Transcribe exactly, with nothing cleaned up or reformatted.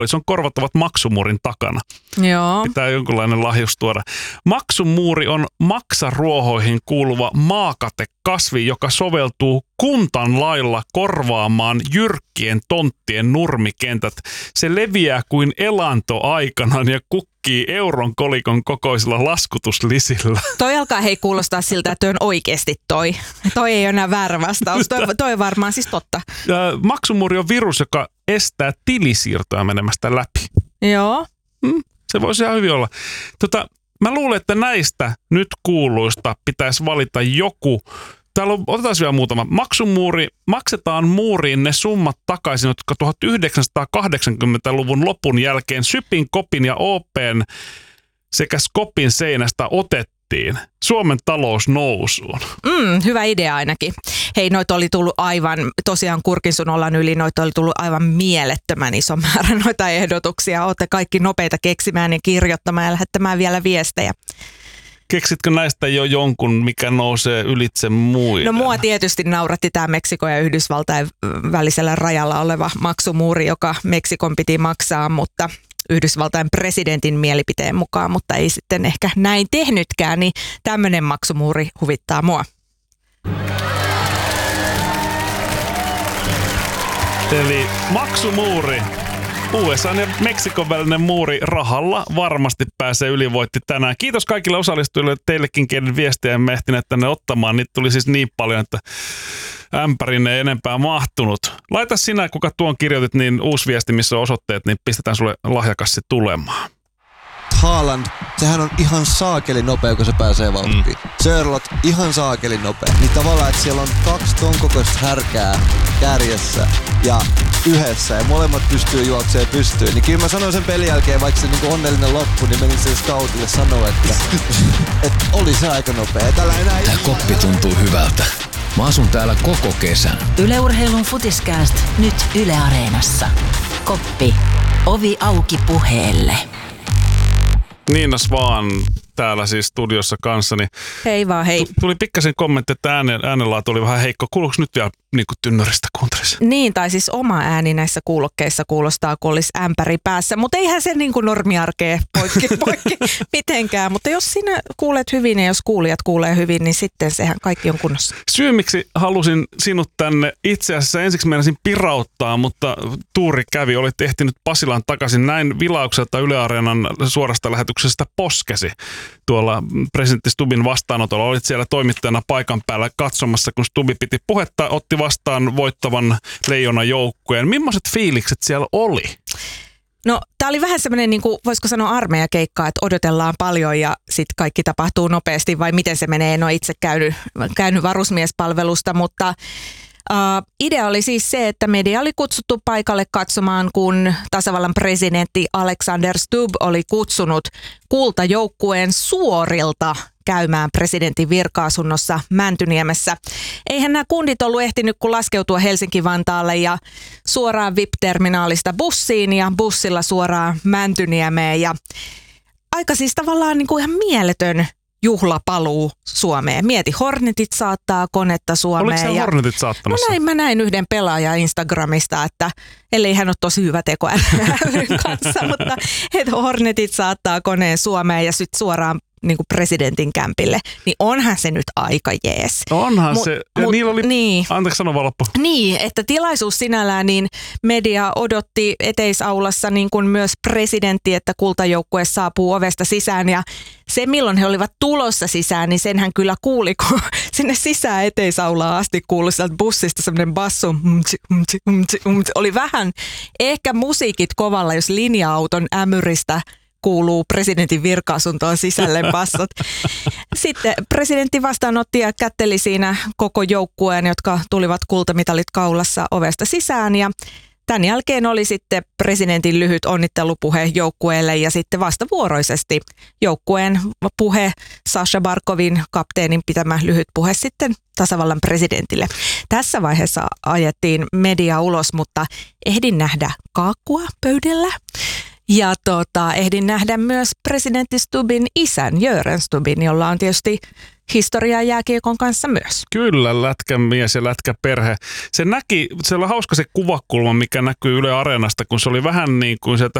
se on korvattavat maksumuurin takana. Joo. Pitää jonkunlainen lahjus tuoda. Maksumuuri on maksaruohoihin kuuluva maakatekasvi, joka soveltuu kuntan lailla korvaamaan jyrkkien tonttien nurmikentät. Se leviää kuin elanto aikanaan ja kukkii euron kolikon kokoisilla laskutuslisillä. Toi alkaa hei kuulostaa siltä, että toi on oikeasti toi. Toi ei ole enää väärä vastaus. Toi, toi on varmaan siis totta. Ja maksumuuri on virus, joka estää tilisiirtoja menemästä läpi. Joo. Hmm, se voisi ihan hyvin olla. Tota, mä luulen, että näistä nyt kuuluista pitäisi valita joku. Täällä on, otetaan vielä muutama. Maksumuuri, maksetaan muuriin ne summat takaisin, jotka tuhatyhdeksänsataakahdeksankymmentäluvun lopun jälkeen Sypin, Kopin ja Open sekä Skopin seinästä otettiin Suomen talous nousuun. Mm, hyvä idea ainakin. Hei, noita oli tullut aivan, tosiaan kurkin sun ollan yli, noita oli tullut aivan mielettömän iso määrä noita ehdotuksia. Olette kaikki nopeita keksimään ja kirjoittamaan ja lähettämään vielä viestejä. Keksitkö näistä jo jonkun, mikä nousee ylitse muiden? No mua tietysti nauratti tämä Meksikon ja Yhdysvaltain välisellä rajalla oleva maksumuuri, joka Meksikon piti maksaa, mutta Yhdysvaltain presidentin mielipiteen mukaan, mutta ei sitten ehkä näin tehnytkään, niin tämmöinen maksumuuri huvittaa mua. Eli maksumuuri. U S A ja Meksikon välinen muuri rahalla varmasti pääsee ylivoitti tänään. Kiitos kaikille osallistujille, teillekin kenen viestiä emme ehtineet tänne ottamaan. Niitä tuli siis niin paljon, että ämpärin ei enempää mahtunut. Laita sinä, kuka tuon kirjoitit, niin uusi viesti, missä on osoitteet, niin pistetään sulle lahjakassi tulemaan. Haaland, sehän on ihan saakeli nopea, kun se pääsee vauhtiin. Mm. Sörlot, ihan saakeli nopea. Niin tavallaan, että siellä on kaksi ton kokoista härkää kärjessä ja yhdessä ja molemmat pystyy juoksemaan pystyyn. Niin kyllä mä sanoin sen pelin jälkeen, vaikka se niinku onnellinen loppu, niin menin sen scoutille sanoa, että, että oli se aika nopea. Tällä enää Tää koppi tuntuu hyvältä. Mä asun täällä koko kesän. Yle Urheilun Futiskääst nyt Yle Areenassa. Koppi. Ovi auki puheelle. Niinas vaan täällä siis studiossa kanssani. Hei vaan, hei. Tuli pikkasen kommentti, että äänen, äänenlaatu oli vähän heikko. Kuuluuko nyt vielä niin kuin tynnyristä kuuntelisi? Niin, tai siis oma ääni näissä kuulokkeissa kuulostaa, kun olisi ämpäri päässä. Mutta eihän se niin kuin normiarkea poikki, poikki mitenkään. Mutta jos sinä kuulet hyvin ja jos kuulijat kuulee hyvin, niin sitten sehän kaikki on kunnossa. Syy, miksi halusin sinut tänne, itse asiassa ensiksi meinasin pirauttaa, mutta tuuri kävi. Olit ehtinyt Pasilaan takaisin. Näin vilaukselta Yle Areenan suorasta lähetyksestä poskesi tuolla presidentti Stubbin vastaanotolla. Olit siellä toimittajana paikan päällä katsomassa, kun Stubbi piti puhetta, otti vastaan voittavan Leijonan joukkueen. Millaiset fiilikset siellä oli? No, tää oli vähän semmoinen, niin kuin, voisiko sanoa armeijakeikkaa, että odotellaan paljon ja sitten kaikki tapahtuu nopeasti, vai miten se menee? En ole itse käynyt, käynyt varusmiespalvelusta, mutta Uh, idea oli siis se, että media oli kutsuttu paikalle katsomaan, kun tasavallan presidentti Alexander Stubb oli kutsunut kultajoukkueen suorilta käymään presidentin virka-asunnossa Mäntyniemessä. Eihän nämä kundit ollut ehtinyt kun laskeutua Helsinki-Vantaalle ja suoraan V I P-terminaalista bussiin ja bussilla suoraan Mäntyniemeen. Ja aika siis tavallaan niin kuin ihan mieletön juhlapaluu Suomeen. Mieti, Hornetit saattaa konetta Suomeen. Oliko siellä ja Hornetit saattamassa? No näin, mä näin yhden pelaajan Instagramista, että ellei hän ole tosi hyvä teko R:n kanssa, mutta että Hornetit saattaa koneen Suomeen ja sitten suoraan niin kuin presidentin kämpille, niin onhan se nyt aika jees. Onhan mut, se. Ja mut, niillä oli, niin. Anteeksi sano vaan loppu. Niin, että tilaisuus sinällään, niin media odotti eteisaulassa niin kuin myös presidentti, että kultajoukkue saapuu ovesta sisään ja se milloin he olivat tulossa sisään, niin sen hän kyllä kuuli, kun sinne sisään eteisaulaan asti kuului sieltä bussista semmoinen bassu. Oli vähän ehkä musiikit kovalla, jos linja-auton ämyristä kuuluu presidentin virka-asuntoon sisälle bassot. Sitten presidentti vastaanotti ja kätteli siinä koko joukkueen, jotka tulivat kultamitalit kaulassa ovesta sisään ja tämän jälkeen oli sitten presidentin lyhyt onnittelupuhe joukkueelle ja sitten vastavuoroisesti joukkueen puhe Sasha Barkovin kapteenin pitämä lyhyt puhe sitten tasavallan presidentille. Tässä vaiheessa ajettiin media ulos, mutta ehdin nähdä kaakkua pöydällä. Ja tota, ehdin nähdä myös presidentti Stubbin isän, Jörgen Stubbin, jolla on tietysti historiaa jääkiekon kanssa myös. Kyllä, lätkämies ja lätkäperhe. Se näki, se oli hauska se kuvakulma, mikä näkyy Yle Areenasta, kun se oli vähän niin kuin sieltä